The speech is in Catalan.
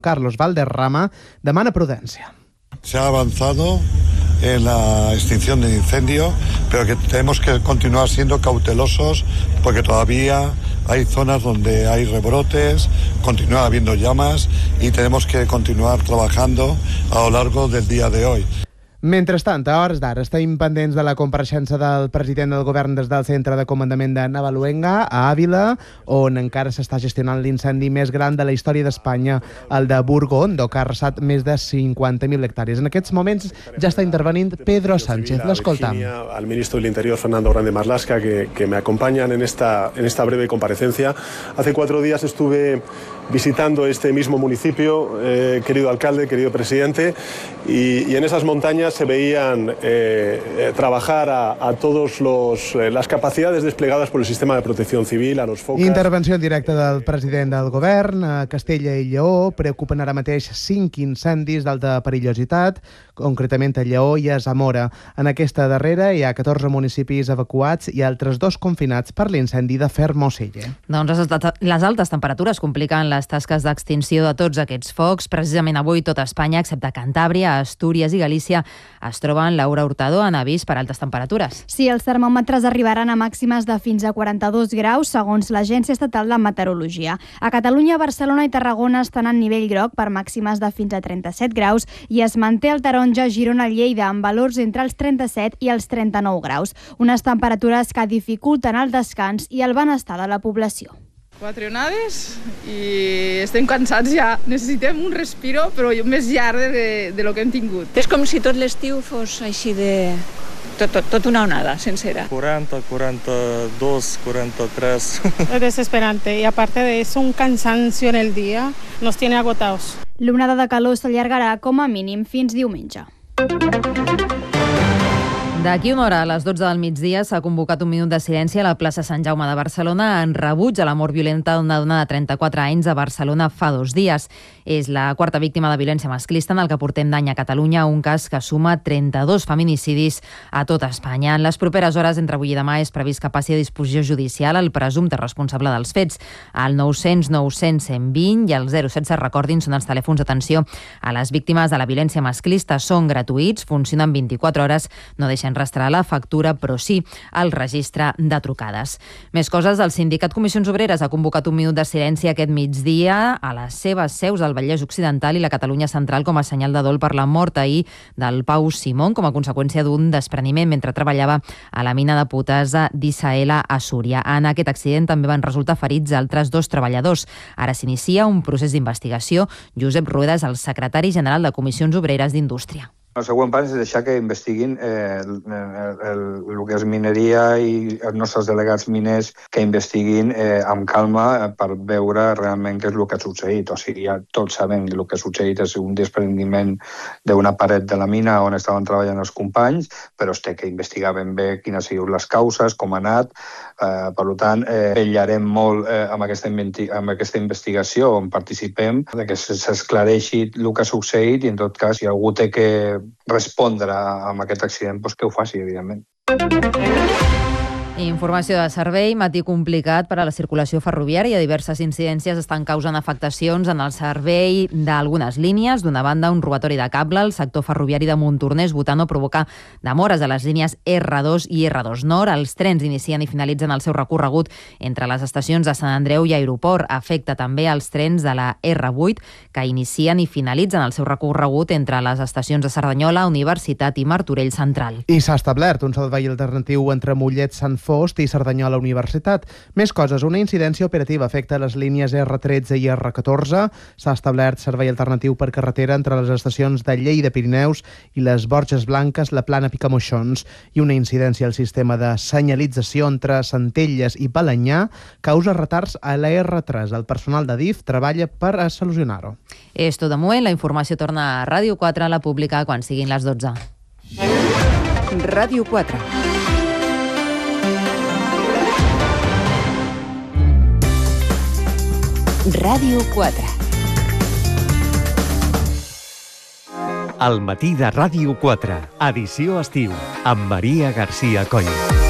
Carlos Valderrama, demana prudència. Se ha avanzado en la extinción del incendio, pero que tenemos que continuar siendo cautelosos porque todavía hay zonas donde hay rebrotes, continúa habiendo llamas y tenemos que continuar trabajando a lo largo del día de hoy. Mentrestant, a hores d'ara, estem pendents de la compareixença del president del govern des del centre de comandament de Navaluenga, a Àvila, on encara s'està gestionant l'incendi més gran de la història d'Espanya, el de Burgondo, que ha arrasat més de 50.000 hectàrees. En aquests moments ja està intervenint Pedro Sánchez. L'escoltam. Al ministro del Interior, Fernando Grande Marlaska, que me acompañan en esta breve comparecencia. Hace 4 días estuve visitando este mismo municipio, querido alcalde, querido presidente, y en esas montañas se veían trabajar a todas las capacidades desplegadas por el sistema de protección civil, a los focas... Intervenció en directe del president del govern. A Castella i Lleó preocupen ara mateix 5 incendis d'alta perillositat, concretament a Lleó i a Zamora. En aquesta darrera hi ha 14 municipis evacuats i altres 2 confinats per l'incendi de Fermoselle. Doncs les altes temperatures compliquen les tasques d'extinció de tots aquests focs. Precisament avui tot Espanya, excepte Cantàbria, Astúries i Galícia, es troben, Laura Hurtado, en avís per altes temperatures. Sí, els termòmetres arribaran a màximes de fins a 42 graus, segons l'Agència Estatal de Meteorologia. A Catalunya, Barcelona i Tarragona estan en nivell groc per màximes de fins a 37 graus i es manté el taronja a Girona i Lleida amb valors entre els 37 i els 39 graus. Unes temperatures que dificulten el descans i el benestar de la població. 4 onades i estem cansats ja. Necessitem un respiro, però més llarg de lo que hem tingut. És com si tot l'estiu fos així de... Tot una onada sencera. 40, 42, 43. Es desesperante y aparte de eso un cansancio en el día nos tiene agotados. L'onada de calor s'allargarà com a mínim fins diumenge. D'aquí una hora, a les 12 del migdia, s'ha convocat un minut de silenci a la plaça Sant Jaume de Barcelona en rebuig a la mort violenta d'una dona de 34 anys a Barcelona fa 2 dies. És la 4a víctima de violència masclista en el que portem d'any a Catalunya, un cas que suma 32 feminicidis a tot Espanya. En les properes hores, entre avui i demà, és previst que passi a disposició judicial el presumpte responsable dels fets. El 900 900 120 i el 016, recordin, són els telèfons d'atenció a les víctimes de la violència masclista. Són gratuïts, funcionen 24 hores, no deixen rastrear la factura, però sí el registre de trucades. Més coses, el sindicat Comissions Obreres ha convocat un minut de silenci aquest migdia a les seves seus al Vallès Occidental i la Catalunya Central com a senyal de dol per la mort ahir del Pau Simón com a conseqüència d'un despreniment mentre treballava a la mina de Putasa d'Isaela a Súria. En aquest accident també van resultar ferits altres 2 treballadors. Ara s'inicia un procés d'investigació. Josep Rueda és el secretari general de Comissions Obreres d'Indústria. El següent pas és deixar que investiguin el que és mineria i els nostres delegats miners que investiguin amb calma per veure realment què és el que ha succeït. O sigui, ja tots sabem que el que ha succeït és un desprendiment d'una paret de la mina on estaven treballant els companys, però es té que investigar ben bé quines han sigut les causes, com ha anat. Per tant, vetllarem molt amb aquesta investigació on participem, que s'esclareixi el que ha succeït i, en tot cas, si algú té que respondre amb aquest accident, doncs que ho faci, evidentment. Informació de servei, matí complicat per a la circulació ferroviària. Diverses incidències estan causant afectacions en el servei d'algunes línies. D'una banda, un robatori de cable al sector ferroviari de Montornès, Butano, provoca demores a les línies R2 i R2 Nord. Els trens inicien i finalitzen el seu recorregut entre les estacions de Sant Andreu i Aeroport. Afecta també els trens de la R8, que inicien i finalitzen el seu recorregut entre les estacions de Cerdanyola, Universitat i Martorell Central. I s'ha establert un servei alternatiu entre Mollet, Sant Fost i Cerdanyola Universitat. Més coses, una incidència operativa afecta les línies R13 i R14. S'ha establert servei alternatiu per carretera entre les estacions de Lleida Pirineus i les Borges Blanques, la Plana Picamoixons. I una incidència al sistema de senyalització entre Centelles i Balenyà causa retards a la R3. El personal de DIF treballa per a solucionar-ho. És tot de moment. La informació torna a Ràdio 4, a la pública, quan siguin les 12. Ràdio 4. Ràdio 4. El matí de Ràdio 4, edició estiu, amb Maria Garcia Coll.